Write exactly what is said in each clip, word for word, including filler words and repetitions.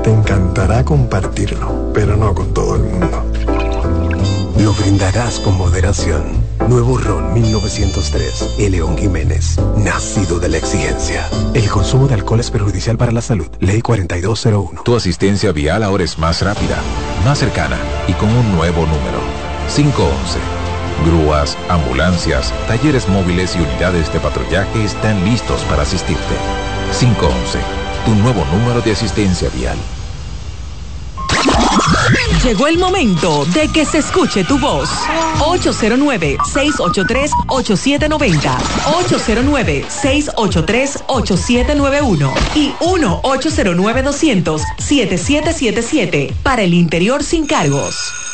te encantará compartirlo, pero no con todo el mundo. Lo brindarás con moderación. Nuevo Ron mil novecientos tres, El León Jiménez, nacido de la exigencia. El consumo de alcohol es perjudicial para la salud. Ley cuarenta y dos cero uno. Tu asistencia vial ahora es más rápida, más cercana y con un nuevo número. cinco once. Grúas, ambulancias, talleres móviles y unidades de patrullaje están listos para asistirte. cinco once. Tu nuevo número de asistencia vial. Llegó el momento de que se escuche tu voz. ocho cero nueve, seis ocho tres, ocho siete nueve cero, ocho cero nueve, seis ocho tres, ocho siete nueve uno y uno ocho cero nueve, doscientos, siete siete siete siete para el interior sin cargos.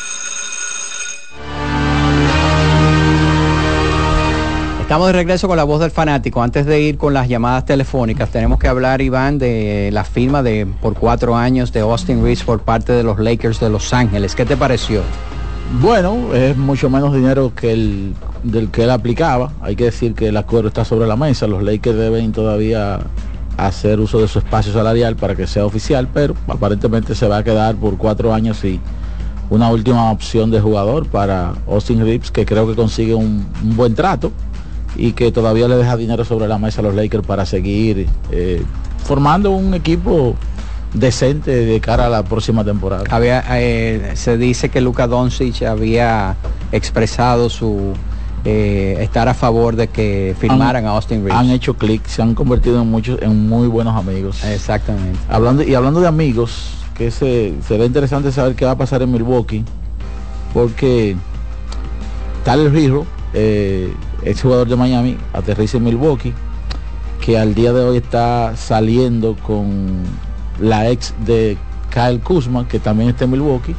Estamos de regreso con la voz del fanático. Antes de ir con las llamadas telefónicas, tenemos que hablar, Iván, de la firma de por cuatro años de Austin Reeves por parte de los Lakers de Los Ángeles. ¿Qué te pareció? Bueno, es mucho menos dinero que el del que él aplicaba. Hay que decir que el acuerdo está sobre la mesa. Los Lakers deben todavía hacer uso de su espacio salarial para que sea oficial, pero aparentemente se va a quedar por cuatro años y una última opción de jugador para Austin Reeves, que creo que consigue un, un buen trato y que todavía le deja dinero sobre la mesa a los Lakers para seguir eh, formando un equipo decente de cara a la próxima temporada. Había, eh, se dice que Luka Doncic había expresado su eh, estar a favor de que firmaran han, a Austin Reeves. Han hecho clic, se han convertido en muchos, en muy buenos amigos. Exactamente. Hablando y hablando de amigos, que se será interesante saber qué va a pasar en Milwaukee, porque Tyler Herro, eh, ex jugador de Miami, aterriza en Milwaukee, que al día de hoy está saliendo con la ex de Kyle Kuzma, que también está en Milwaukee.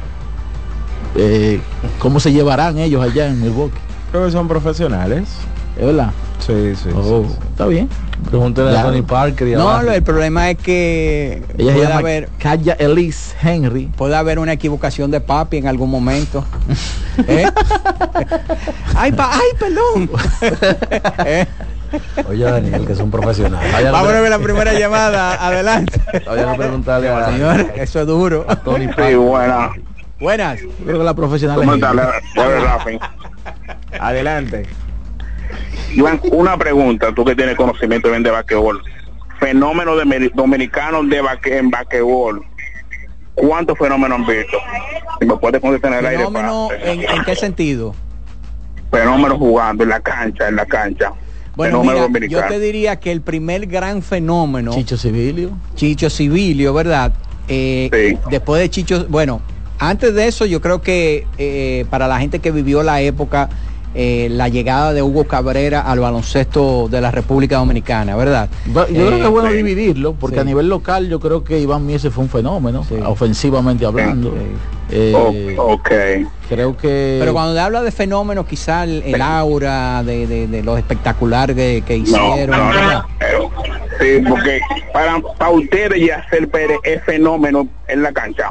Eh, ¿Cómo se llevarán ellos allá en Milwaukee? Creo que son profesionales. ¿Es verdad? Sí, sí, oh, sí, sí. Está bien. Pregúntale a Tony Parker y a No, Barry. el problema es que ella puede se llama haber Kaya Elise Henry. Puede haber una equivocación de papi en algún momento. ¿Eh? ay, pa, ay, perdón. ¿Eh? Oye, Daniel, que son profesionales. Vamos a ver la primera llamada. Adelante. Vaya a preguntarle a Señor, eso es duro. a Tony Parker. Sí, buena. Buenas. Creo que la profesional ¿Cómo es está, ella. Rafi? Adelante. Iván, una pregunta, tú que tienes conocimiento bien de basquetbol. Fenómeno de meri- dominicanos de baque- en basquetbol. ¿Cuántos fenómenos han visto? Si me puedes contestar en el aire. ¿Fenómeno para- en, en qué sentido? Fenómenos jugando en la cancha, en la cancha. Bueno, Fenómeno mira, dominicano. yo te diría que el primer gran fenómeno, Chicho Civilio. Chicho Civilio, ¿verdad? Eh, Sí. Después de Chicho, bueno, antes de eso yo creo que eh, para la gente que vivió la época, eh, la llegada de Hugo Cabrera al baloncesto de la República Dominicana, ¿verdad? Yo Eh, creo que es bueno sí. dividirlo, porque Sí. a nivel local yo creo que Iván Miese fue un fenómeno, Sí. ofensivamente hablando. Sí. Eh, Oh, ok. Creo que... Pero cuando habla de fenómenos, quizá el, el aura de, de, de lo espectacular que, que No, hicieron, no, ¿verdad? no. Pero, sí, porque para, para ustedes Yasser Pérez es fenómeno en la cancha.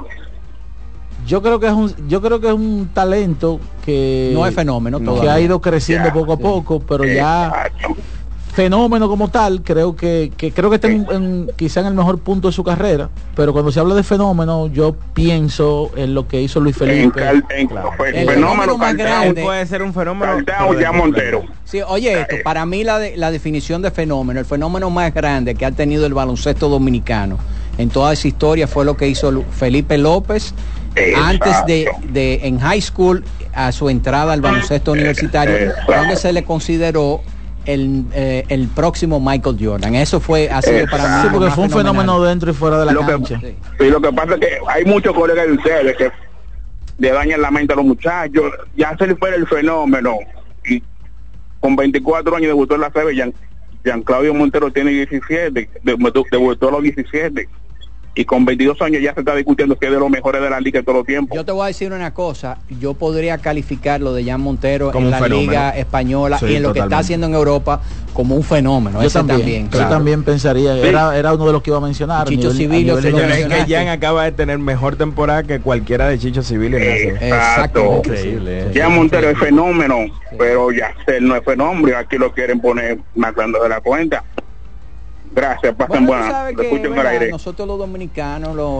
Yo creo que es un, yo creo que es un talento que No es fenómeno que todavía. ha ido creciendo Ya, poco a sí. poco, pero ya Exacto. fenómeno como tal, creo que, que creo que está en, en- quizá en el mejor punto de su carrera, pero cuando se habla de fenómeno, yo pienso en lo que hizo Luis En, Felipe. cal- en Claro. fe- El fenómeno fenómeno más Cantao, grande. Puede ser un fenómeno. Cantao pero ya de- Montero. Sí, oye esto, para mí la, de- la definición de fenómeno, el fenómeno más grande que ha tenido el baloncesto dominicano en toda esa historia fue lo que hizo Lu- Felipe López Exacto. antes de, de en high school a su entrada al baloncesto universitario, Exacto. donde se le consideró el, eh, el próximo Michael Jordan. Eso fue ha sido para mí Sí, lo porque más fue un fenomenal. fenómeno dentro y fuera de la Lo que- cancha. Sí. Sí, lo que pasa es que hay muchos colegas de ustedes que le dañan la mente a los muchachos. Ya se le fue el fenómeno. Y con veinticuatro años debutó en la C B. Jean, Jean Claudio Montero tiene diecisiete. Debutó, debutó a los diecisiete. Y con veintidós años ya se está discutiendo que es de los mejores de la liga de todo el tiempo. Yo te voy a decir una cosa, yo podría calificar lo de Jan Montero Como en un la fenómeno. liga española Sí, y en lo que está totalmente. haciendo en Europa como un fenómeno. Yo Ese también, también, yo claro. también pensaría, era, era uno de los que iba a mencionar. a Chicho nivel- a Civilio, nivel se lo Señores, es internacional. que Jan acaba de tener mejor temporada que cualquiera de Chicho Civil en la serie. Exacto. Increíble. Ya Montero es fenómeno, pero ya él no es fenómeno. Aquí lo quieren poner más grande de la cuenta. Gracias, pasen Bueno, tú buenas. sabes Lo que, escucho en el ¿verdad? aire. Nosotros los dominicanos, los